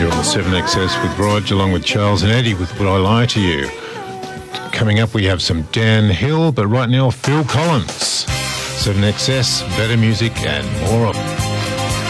You're on the 7XS with Rog, along with Charles and Eddie with Would I Lie to You. Coming up, we have some Dan Hill, but right now, Phil Collins. 7XS, better music and more of it.